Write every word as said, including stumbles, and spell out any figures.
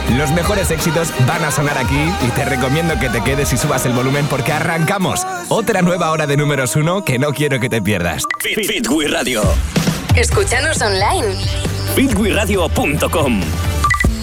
Los mejores éxitos van a sonar aquí y te recomiendo que te quedes y subas el volumen porque arrancamos otra nueva hora de números uno que no quiero que te pierdas. Fit, Fit We Radio. Escúchanos online. fit we radio punto com